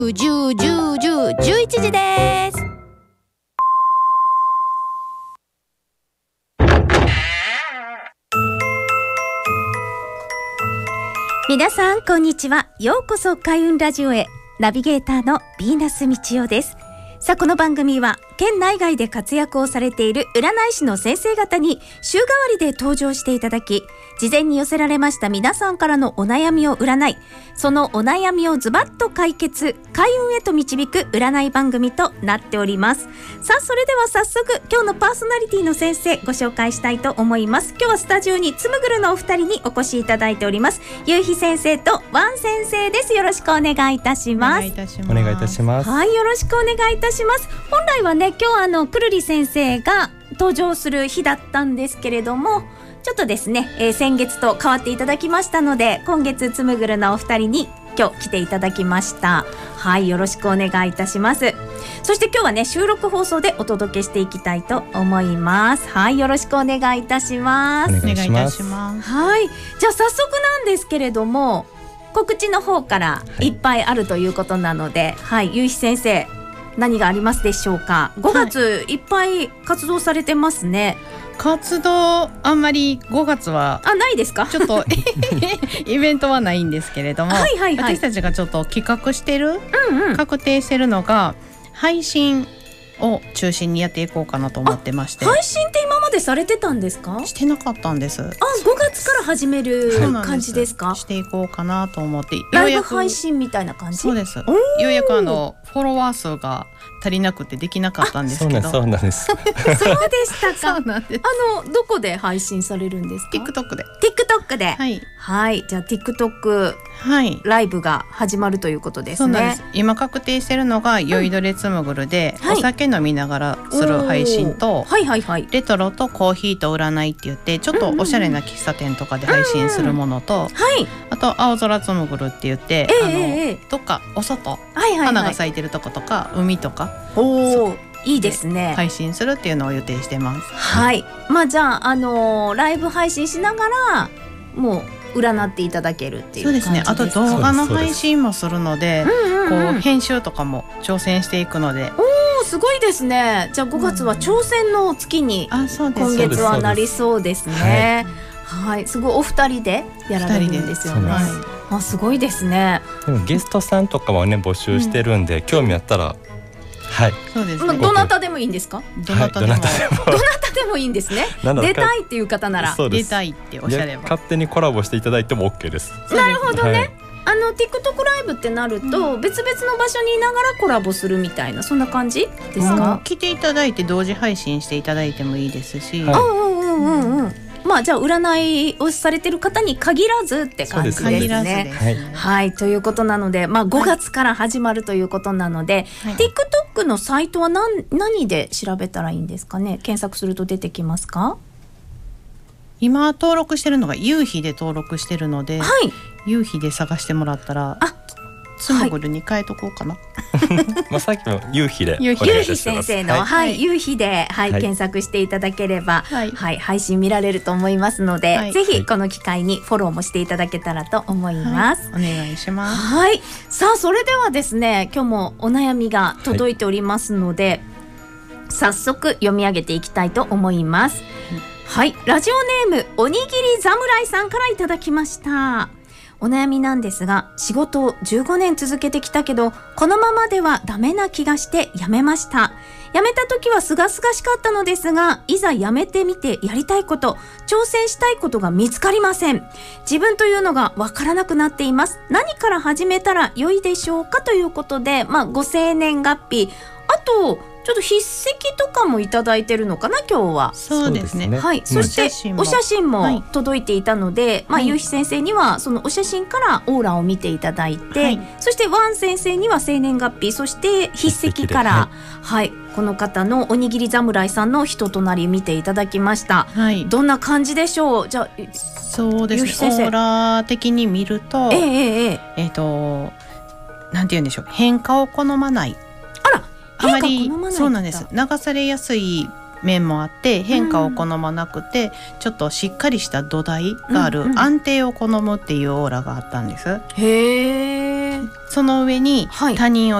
11時です。皆さんこんにちは。ようこそ開運ラジオへ。ナビゲーターのヴィーナス道代です。さあ、この番組は県内外で活躍をされている占い師の先生方に週替わりで登場していただき、事前に寄せられました皆さんからのお悩みを占い、そのお悩みをズバッと解決、開運へと導く占い番組となっております。さあ、それでは早速今日のパーソナリティの先生ご紹介したいと思います。今日はスタジオにつむぐるのお二人にお越しいただいております。ゆうひ先生とワン先生です。よろしくお願いいたします。 お願いいたします。 はい、よろしくお願いいたします。本来はね、今日はくるり先生が登場する日だったんですけれども、ちょっとですね、先月と変わっていただきましたので、今月つむぐるのお二人に今日来ていただきました。はい、よろしくお願いいたします。そして今日はね、収録放送でお届けしていきたいと思います。はい、よろしくお願いいたします。 お願いいたします。 はい、じゃあ早速なんですけれども、告知の方からいっぱいあるということなので、はい、ゆうひ先生何がありますでしょうか。5月いっぱい活動されてますね。 活動あんまり5月はないですか。 ちょっとイベントはないんですけれども、 はいはいはい、 私たちがちょっと企画してる、確定してるのが配信を中心にやっていこうかなと思ってまして。 配信って今までされてたんですか。 してなかったんです。 5月から始める感じですか。 していこうかなと思って、 ライブ配信みたいな感じ。 そうです。ようやくフォロワー数が足りなくてできなかったんですけど。 そうなんです。 そうでしたか。 そうなんです。 どこで配信されるんですか。 TikTok で。 TikTok で。 はい。 はい。じゃあ TikTok、はい、ライブが始まるということですね。 そうなんです。今確定してるのが酔いどれつむぐるで、お酒飲みながらする配信と、 はいはいはい、 レトロとコーヒーと占いって言ってちょっとおしゃれな喫茶店とかで配信するものと、あと青空つむぐるって言って、どっかお外、花が咲いてるとことか海とか、 いいですね、 配信するっていうのを予定してます。 はい。まあじゃあライブ配信しながらもう占っていただけるっていう感じですか。 そうですね。あと動画の配信もするので、こう編集とかも挑戦していくので。 すごいですね。じゃあ5月は挑戦の月に今月はなりそうですね。はい、すごいお二人でやられるんですよね。すごいですね。 でもゲストさんとかもね募集してるんで、興味あったら、はい、 そうですね。 どなたでもいいんですか。 どなたでもいいんですね。出たいっていう方なら出たいっておっしゃれば勝手にコラボしていただいても OK です。 なるほどね。TikTok ライブってなると、別々の場所にいながらコラボするみたいな、そんな感じですか。 来ていただいて同時配信していただいてもいいですし、 まあじゃあ占いをされてる方に限らずって感じですね。はい、ということなので、5月から始まるということなので、TikTok のサイトは何で調べたらいいんですかね。検索すると出てきますか。 今登録してるのが夕日で登録してるので、夕日で探してもらったらつむぐるに変えとこうかな。 さっきの夕日で夕日先生の夕日で検索していただければ配信見られると思いますので、ぜひこの機会にフォローもしていただけたらと思います。 お願いします。 はい。さあ、それではですね、今日もお悩みが届いておりますので、早速読み上げていきたいと思います。はい、ラジオネームおにぎり侍さんからいただきました。お悩みなんですが、仕事を15年続けてきたけど、このままではダメな気がして辞めました。辞めた時はすがすがしかったのですが、いざ辞めてみてやりたいこと、挑戦したいことが見つかりません。自分というのがわからなくなっています。何から始めたら良いでしょうか、ということで、ご生年月日、あとちょっと筆跡とかもいただいてるのかな今日は。 そうですね。 はい。そしてお写真も届いていたので、ゆうひ先生にはそのお写真からオーラを見ていただいて、そしてワン先生には生年月日、そして筆跡から、この方のおにぎり侍さんの人となり見ていただきました。どんな感じでしょう。じゃあそうですね。オーラ的に見ると、なんて言うんでしょう。変化を好まない。あまりそうなんです。流されやすい面もあって、変化を好まなくて、ちょっとしっかりした土台がある、安定を好むっていうオーラがあったんです。 へー。 その上に他人を